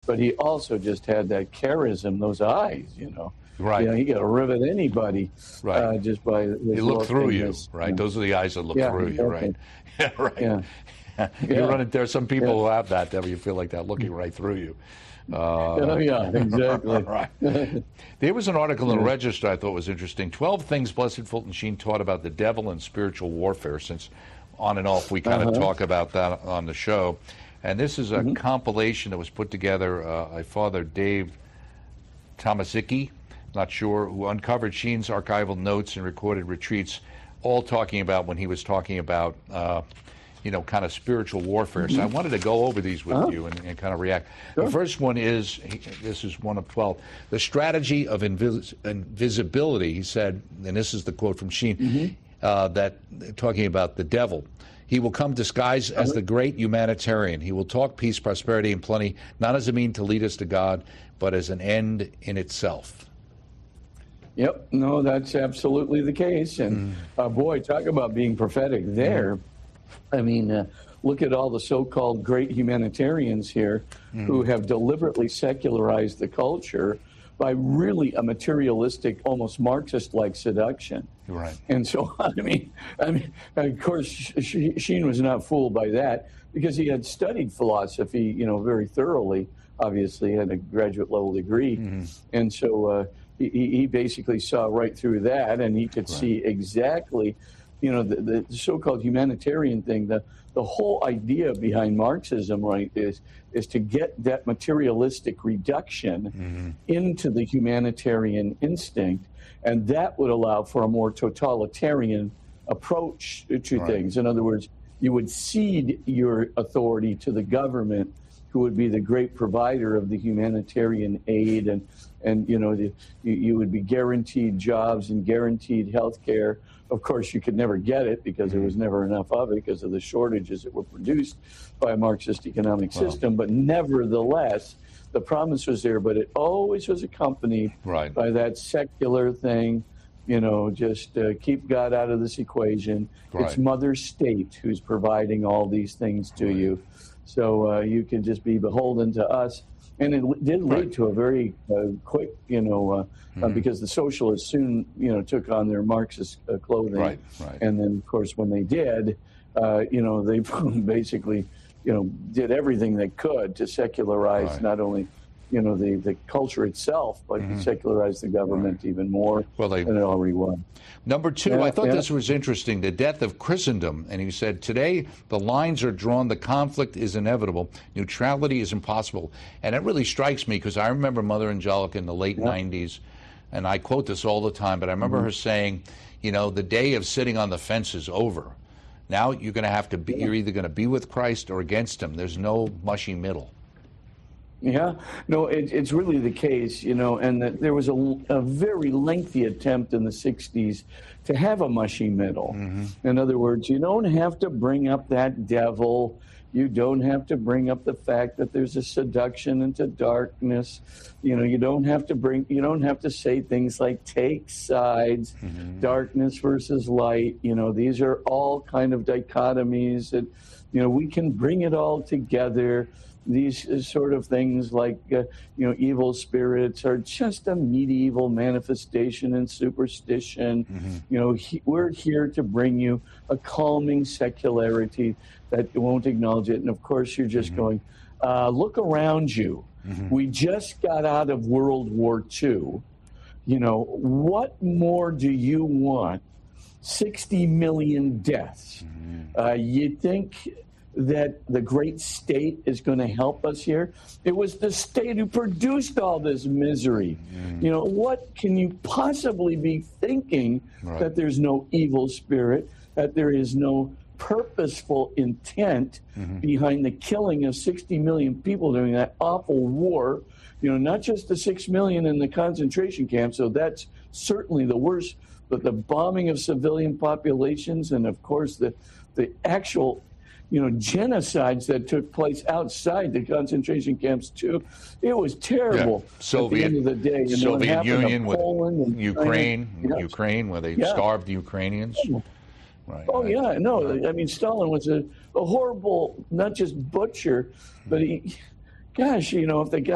but he also just had that charism, those eyes, you know. Right. You know, he could rivet anybody Right. just by his They look look through and you, his, right? Those are the eyes that look through you, right? Yeah, right. Yeah. You run it, there are some people who have that you feel like that looking right through you. Yeah, exactly. Right. There was an article in the Register I thought was interesting. 12 things Blessed Fulton Sheen taught about the devil and spiritual warfare, since on and off we kind of talk about that on the show. And this is a compilation that was put together by Father Dave Tomaszicki, not sure, who uncovered Sheen's archival notes and recorded retreats, all talking about when he was talking about you know, kind of spiritual warfare. So I wanted to go over these with you and kind of react. Sure. The first one is, this is one of 12, the strategy of invisibility. He said, and this is the quote from Sheen, that talking about the devil. He will come disguised as the great humanitarian. He will talk peace, prosperity, and plenty, not as a mean to lead us to God, but as an end in itself. Yep, no, that's absolutely the case. And boy, talk about being prophetic there. I mean, look at all the so-called great humanitarians here who have deliberately secularized the culture by really a materialistic, almost Marxist-like seduction. Right. And so, I mean, of course, Sheen was not fooled by that because he had studied philosophy, you know, very thoroughly. Obviously, had a graduate level degree, and so he basically saw right through that, and he could see exactly, you know, the so-called humanitarian thing. The whole idea behind Marxism, right, is to get that materialistic reduction into the humanitarian instinct, and that would allow for a more totalitarian approach to things. In other words, you would cede your authority to the government, who would be the great provider of the humanitarian aid, and you know, you would be guaranteed jobs and guaranteed health care. Of course, you could never get it because there was never enough of it because of the shortages that were produced by a Marxist economic system. But nevertheless, the promise was there, but it always was accompanied by that secular thing, you know, just keep God out of this equation. It's Mother State who's providing all these things to you. So you can just be beholden to us. And it did lead to a very quick, you know, because the socialists soon, you know, took on their Marxist clothing. And then, of course, when they did, you know, they basically, you know, did everything they could to secularize not only, you know, the culture itself, but secularize the government even more than it already was. Number two, I thought this was interesting, the death of Christendom. And he said, today the lines are drawn, the conflict is inevitable, neutrality is impossible. And it really strikes me because I remember Mother Angelica in the late 90s, and I quote this all the time, but I remember her saying, you know, the day of sitting on the fence is over. Now you're going to have to be, you're either going to be with Christ or against him. There's no mushy middle. Yeah, no, it's really the case, you know, and that there was a very lengthy attempt in the 60s to have a mushy middle. In other words, you don't have to bring up that devil. You don't have to bring up the fact that there's a seduction into darkness. You know, you don't have to say things like take sides, darkness versus light. You know, these are all kind of dichotomies that, you know, we can bring it all together. These sort of things like, you know, evil spirits are just a medieval manifestation and superstition. You know, we're here to bring you a calming secularity that won't acknowledge it. And of course, you're just going, look around you. We just got out of World War II. You know, what more do you want? 60 million deaths. You think that the great state is going to help us here? It was the state who produced all this misery. You know, what can you possibly be thinking that there's no evil spirit, that there is no purposeful intent behind the killing of 60 million people during that awful war? You know, not just the 6 million in the concentration camps, so that's certainly the worst, but the bombing of civilian populations and, of course, the actual, you know, genocides that took place outside the concentration camps too. It was terrible. Soviet, at the end of the day. You know, Soviet Union with and Ukraine, where they starved the Ukrainians. Yeah, no, I mean, Stalin was a horrible, not just butcher, but he, gosh, you know, if the guy